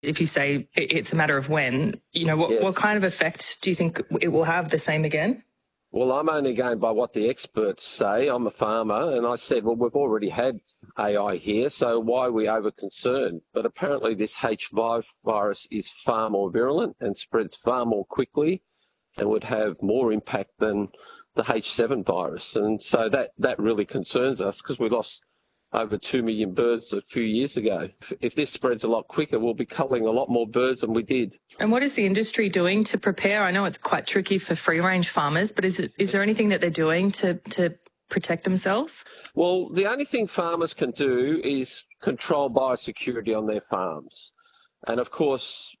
if you say it's a matter of when, what kind of effect do you think it will have, the same again? Well, I'm only going by what the experts say. I'm a farmer, and I said, well, we've already had AI here, so why are we over concerned? But apparently this H5 virus is far more virulent and spreads far more quickly and would have more impact than the H7 virus. And so that really concerns us, because we lost over 2 million birds a few years ago. If this spreads a lot quicker, we'll be culling a lot more birds than we did. And what is the industry doing to prepare? I know it's quite tricky for free-range farmers, but is there anything that they're doing to protect themselves? Well, the only thing farmers can do is control biosecurity on their farms. And of course,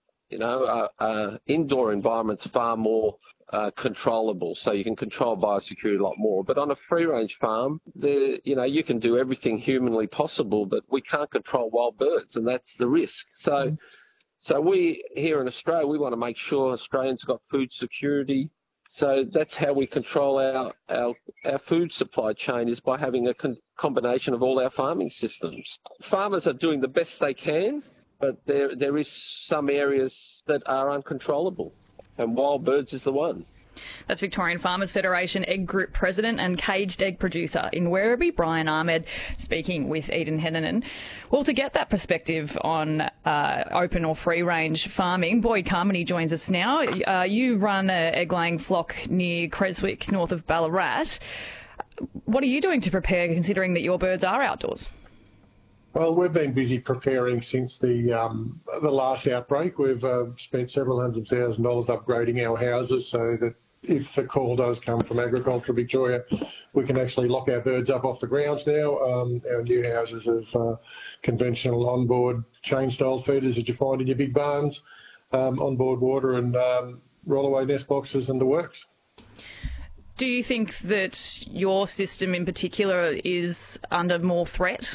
indoor environment's far more controllable, so you can control biosecurity a lot more. But on a free-range farm, you can do everything humanly possible, but we can't control wild birds, and that's the risk. So we here in Australia, we want to make sure Australians got food security. So that's how we control our food supply chain, is by having a combination of all our farming systems. Farmers are doing the best they can, but there is some areas that are uncontrollable, and wild birds is the one. That's Victorian Farmers Federation Egg Group President and caged egg producer in Werribee, Brian Ahmed, speaking with Eden Hennanen. Well, to get that perspective on open or free-range farming, Boyd Carmody joins us now. You run an egg-laying flock near Creswick, north of Ballarat. What are you doing to prepare, considering that your birds are outdoors? Well, we've been busy preparing since the last outbreak. We've spent several $100,000 upgrading our houses so that if the call does come from Agriculture Victoria, we can actually lock our birds up off the grounds now. Our new houses have conventional onboard chain-style feeders that you find in your big barns, onboard water and roll-away nest boxes and the works. Do you think that your system in particular is under more threat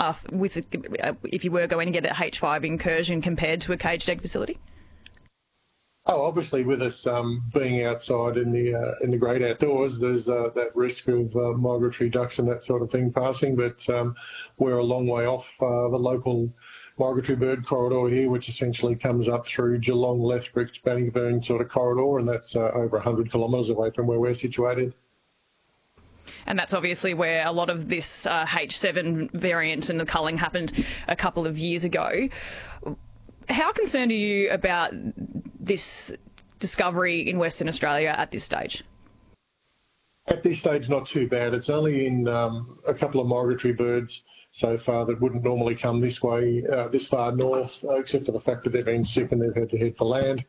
if you were going to get a H5 incursion compared to a caged egg facility? Oh, obviously, with us being outside in the great outdoors, there's that risk of migratory ducks and that sort of thing passing. But we're a long way off the local migratory bird corridor here, which essentially comes up through Geelong, Lethbridge, Bannockburn sort of corridor, and that's over 100 kilometres away from where we're situated. And that's obviously where a lot of this H7 variant and the culling happened a couple of years ago. How concerned are you about this discovery in Western Australia at this stage? At this stage, not too bad. It's only in a couple of migratory birds so far that wouldn't normally come this way, this far north, except for the fact that they've been sick and they've had to head for land.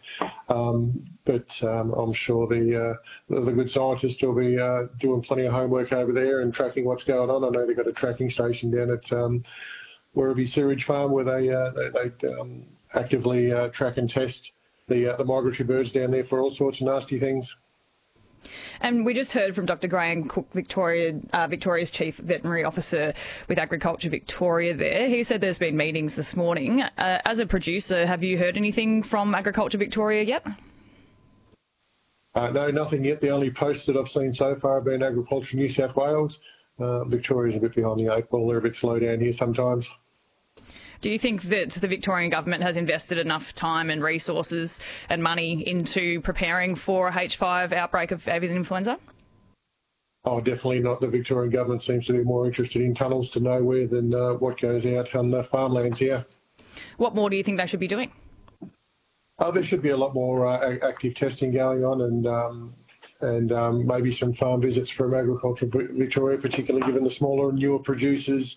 But I'm sure the good scientists will be doing plenty of homework over there and tracking what's going on. I know they've got a tracking station down at Werribee Sewerage Farm where they actively track and test the migratory birds down there for all sorts of nasty things. And we just heard from Dr Graham Cook, Victoria's Chief Veterinary Officer with Agriculture Victoria there. He said there's been meetings this morning. As a producer, have you heard anything from Agriculture Victoria yet? No, nothing yet. The only posts that I've seen so far have been Agriculture New South Wales. Victoria's a bit behind the eight ball. They're a bit slow down here sometimes. Do you think that the Victorian government has invested enough time and resources and money into preparing for a H5 outbreak of avian influenza? Oh, definitely not. The Victorian government seems to be more interested in tunnels to nowhere than what goes out on the farmlands here. What more do you think they should be doing? There should be a lot more active testing going on and maybe some farm visits from Agriculture Victoria, particularly given the smaller and newer producers,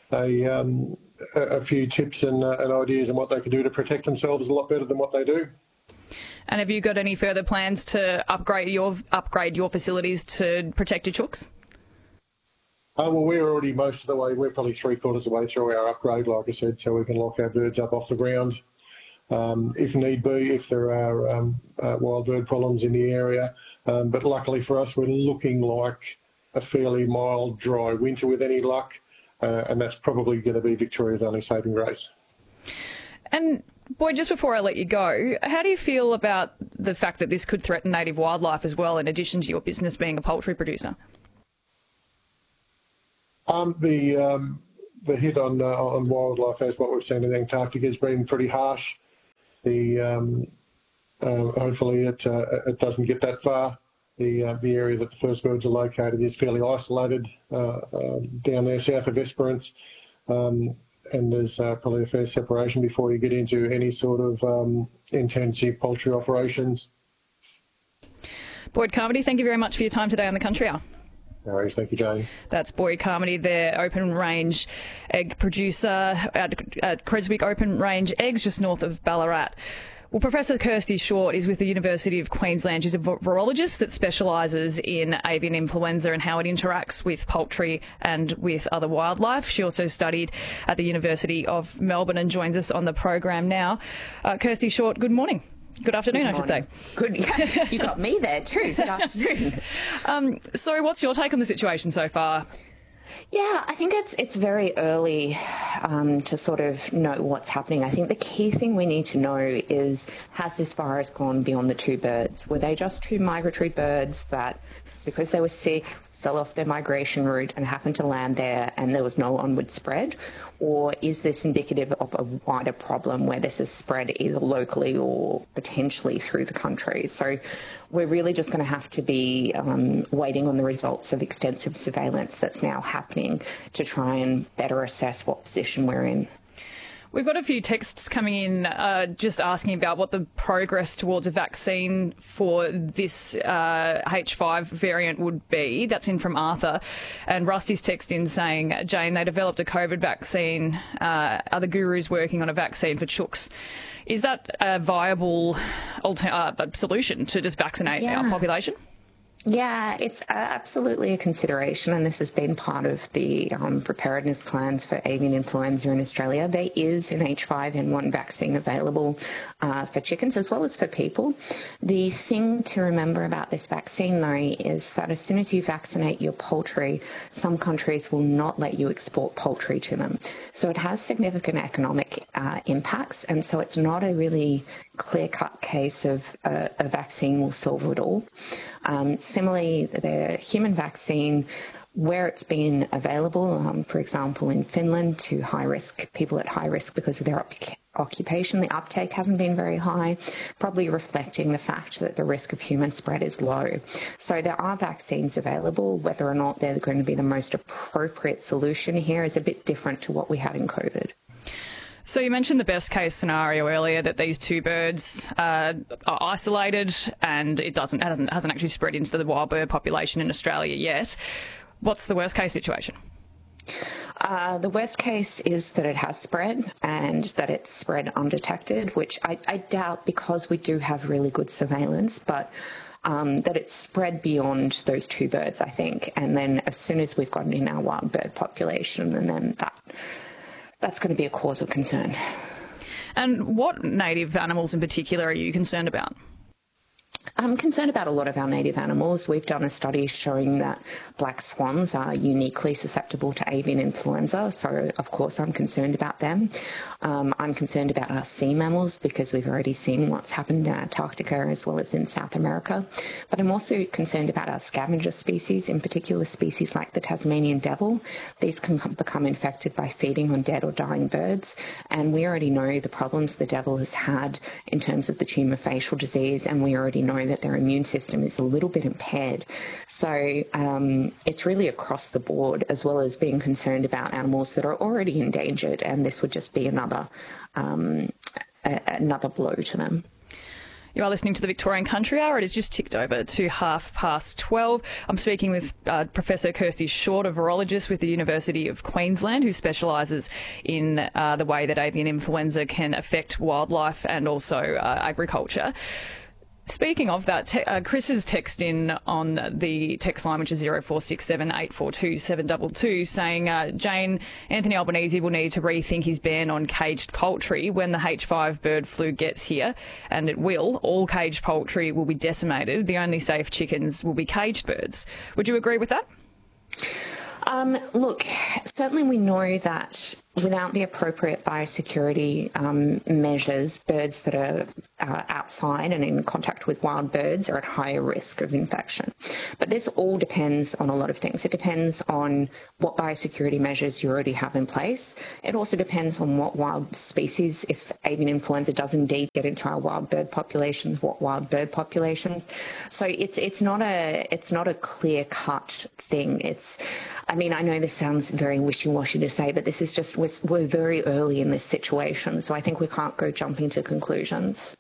a few tips and ideas on what they can do to protect themselves a lot better than what they do. And have you got any further plans to upgrade your facilities to protect your chooks? Well, we're already most of the way. We're probably 3/4 of the way through our upgrade, like I said, so we can lock our birds up off the ground if need be, if there are wild bird problems in the area. But luckily for us, we're looking like a fairly mild, dry winter with any luck. And that's probably going to be Victoria's only saving grace. And, Boyd, just before I let you go, how do you feel about the fact that this could threaten native wildlife as well, in addition to your business being a poultry producer? The hit on wildlife, as what we've seen in Antarctica, has been pretty harsh. Hopefully it doesn't get that far. The area that the first birds are located is fairly isolated down there south of Esperance, and there's probably a fair separation before you get into any sort of intensive poultry operations. Boyd Carmody, thank you very much for your time today on the Country Hour. No worries, thank you, Jane. That's Boyd Carmody, their open range egg producer at Creswick Open Range Eggs, just north of Ballarat. Well, Professor Kirsty Short is with the University of Queensland. She's a virologist that specialises in avian influenza and how it interacts with poultry and with other wildlife. She also studied at the University of Melbourne and joins us on the program now. Kirsty Short, good morning. Good afternoon, I should say. Good. Yeah, you got me there too. Good afternoon. So what's your take on the situation so far? Yeah, I think it's very early to sort of know what's happening. I think the key thing we need to know is, has this virus gone beyond the two birds? Were they just two migratory birds that, because they were sick, fell off their migration route and happened to land there and there was no onward spread? Or is this indicative of a wider problem where this is spread either locally or potentially through the country? So we're really just going to have to be waiting on the results of extensive surveillance that's now happening to try and better assess what position we're in. We've got a few texts coming in just asking about what the progress towards a vaccine for this H5 variant would be. That's in from Arthur. And Rusty's text in saying, Jane, they developed a COVID vaccine. Are the gurus working on a vaccine for chooks? Is that a viable solution to just vaccinate our population? Yeah, it's absolutely a consideration, and this has been part of the preparedness plans for avian influenza in Australia. There is an H5N1 vaccine available for chickens as well as for people. The thing to remember about this vaccine, though, is that as soon as you vaccinate your poultry, some countries will not let you export poultry to them. So it has significant economic impacts, and so it's not a really clear-cut case of a vaccine will solve it all. Similarly, the human vaccine, where it's been available, for example, in Finland to high-risk people at high risk because of their occupation, the uptake hasn't been very high, probably reflecting the fact that the risk of human spread is low. So there are vaccines available. Whether or not they're going to be the most appropriate solution here is a bit different to what we had in COVID. So you mentioned the best case scenario earlier, that these two birds are isolated and it hasn't actually spread into the wild bird population in Australia yet. What's the worst case situation? The worst case is that it has spread and that it's spread undetected, which I doubt, because we do have really good surveillance, but that it's spread beyond those two birds, I think. And then as soon as we've got it in our wild bird population, and then that's going to be a cause of concern. And what native animals in particular are you concerned about? I'm concerned about a lot of our native animals. We've done a study showing that black swans are uniquely susceptible to avian influenza, so of course I'm concerned about them. I'm concerned about our sea mammals because we've already seen what's happened in Antarctica as well as in South America. But I'm also concerned about our scavenger species, in particular species like the Tasmanian devil. These can become infected by feeding on dead or dying birds, and we already know the problems the devil has had in terms of the tumour facial disease, and we already know that their immune system is a little bit impaired. So it's really across the board, as well as being concerned about animals that are already endangered, and this would just be another blow to them. You are listening to the Victorian Country Hour. It has just ticked over to 12:30. I'm speaking with Professor Kirsty Short, a virologist with the University of Queensland, who specialises in the way that avian influenza can affect wildlife and also agriculture. Speaking of that, Chris has texted in on the text line, which is 0467 842 722, saying, Jane, Anthony Albanese will need to rethink his ban on caged poultry when the H5 bird flu gets here, and it will. All caged poultry will be decimated. The only safe chickens will be caged birds. Would you agree with that? Look, certainly we know that without the appropriate biosecurity measures, birds that are outside and in contact with wild birds are at higher risk of infection. But this all depends on a lot of things. It depends on what biosecurity measures you already have in place. It also depends on what wild species, if avian influenza does indeed get into our wild bird populations, what wild bird populations. So it's not a clear-cut thing. I know this sounds very wishy-washy to say, but this is just, we're very early in this situation, so I think we can't go jumping to conclusions.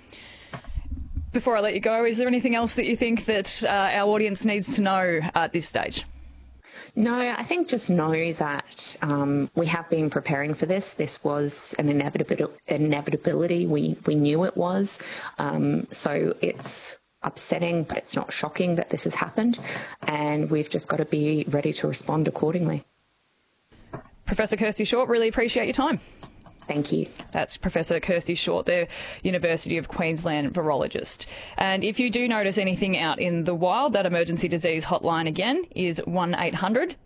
Before I let you go, is there anything else that you think that our audience needs to know at this stage? No, I think just know that we have been preparing for this. This was an inevitability. We knew it was. So it's upsetting, but it's not shocking that this has happened, and we've just got to be ready to respond accordingly. Professor Kirsty Short, really appreciate your time. Thank you. That's Professor Kirsty Short, the University of Queensland virologist. And if you do notice anything out in the wild, that emergency disease hotline again is 1800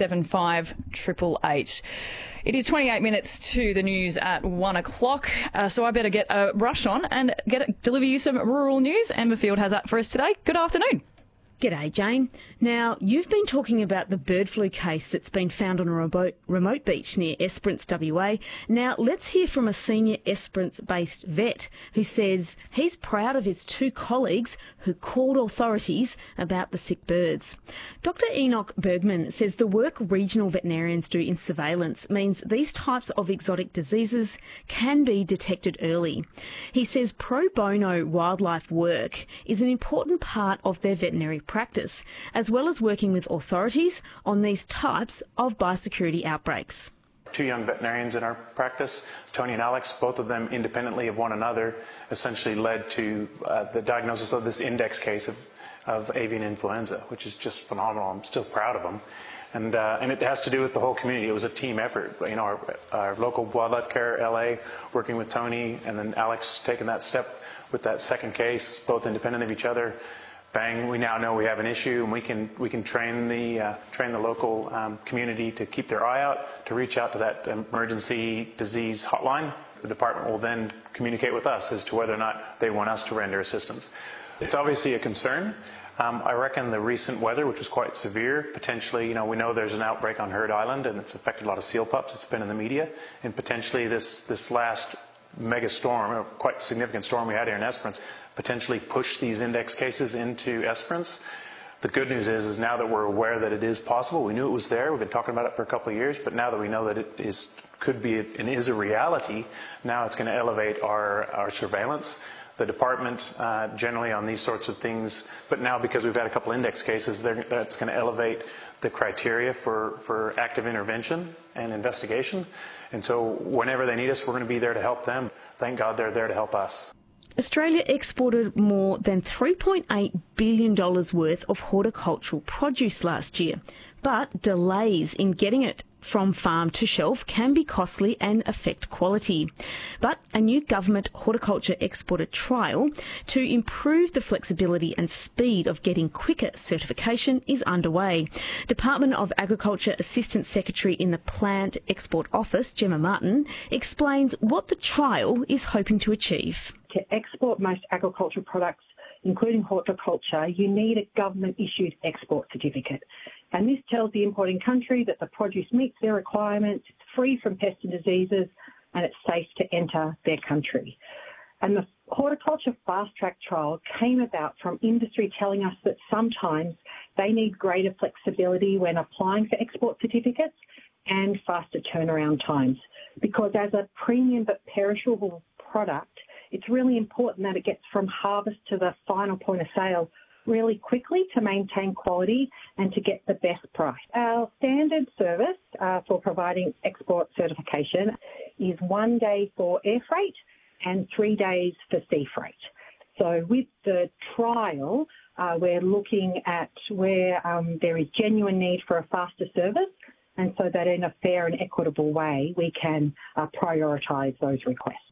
675 888. It is 28 minutes to the news at 1 o'clock, so I better get a rush on and deliver you some rural news. Amber Field has that for us today. Good afternoon. G'day, Jane. Now, you've been talking about the bird flu case that's been found on a remote beach near Esperance, WA. Now, let's hear from a senior Esperance-based vet who says he's proud of his two colleagues who called authorities about the sick birds. Dr. Enoch Bergman says the work regional veterinarians do in surveillance means these types of exotic diseases can be detected early. He says pro bono wildlife work is an important part of their veterinary practice, as well as working with authorities on these types of biosecurity outbreaks. Two young veterinarians in our practice, Tony and Alex, both of them independently of one another, essentially led to the diagnosis of this index case of avian influenza, which is just phenomenal. I'm still proud of them. And it has to do with the whole community. It was a team effort. You know, our local wildlife care, LA, working with Tony, and then Alex taking that step with that second case, both independent of each other. Bang, we now know we have an issue, and we can train the local community to keep their eye out, to reach out to that emergency disease hotline. The department will then communicate with us as to whether or not they want us to render assistance. It's obviously a concern. I reckon the recent weather, which was quite severe, potentially, we know there's an outbreak on Heard Island, and it's affected a lot of seal pups. It's been in the media, and potentially this last mega storm, a quite significant storm we had here in Esperance, potentially push these index cases into Esperance. The good news is now that we're aware that it is possible, we knew it was there, we've been talking about it for a couple of years, but now that we know that it could be and is a reality, now it's going to elevate our surveillance. The department generally on these sorts of things, but now because we've had a couple index cases, that's going to elevate the criteria for active intervention and investigation. And so whenever they need us, we're going to be there to help them. Thank God they're there to help us. Australia exported more than $3.8 billion worth of horticultural produce last year, but delays in getting it from farm to shelf can be costly and affect quality. But a new government horticulture exporter trial to improve the flexibility and speed of getting quicker certification is underway. Department of Agriculture Assistant Secretary in the Plant Export Office, Gemma Martin, explains what the trial is hoping to achieve. To export most agricultural products, including horticulture, you need a government-issued export certificate. And this tells the importing country that the produce meets their requirements, it's free from pests and diseases, and it's safe to enter their country. And the horticulture fast-track trial came about from industry telling us that sometimes they need greater flexibility when applying for export certificates and faster turnaround times. Because as a premium but perishable product, it's really important that it gets from harvest to the final point of sale really quickly to maintain quality and to get the best price. Our standard service for providing export certification is 1 day for air freight and 3 days for sea freight. So with the trial, we're looking at where there is genuine need for a faster service, and so that in a fair and equitable way we can prioritise those requests.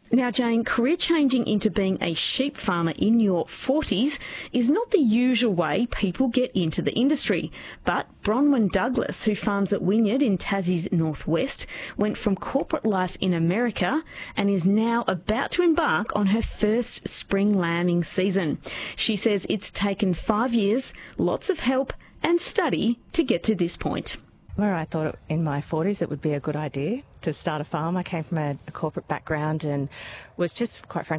Now, Jane, career changing into being a sheep farmer in your 40s is not the usual way people get into the industry. But Bronwyn Douglas, who farms at Wynyard in Tassie's northwest, went from corporate life in America and is now about to embark on her first spring lambing season. She says it's taken 5 years, lots of help and study to get to this point. Where I thought in my 40s it would be a good idea to start a farm. I came from a corporate background and was just, quite frankly,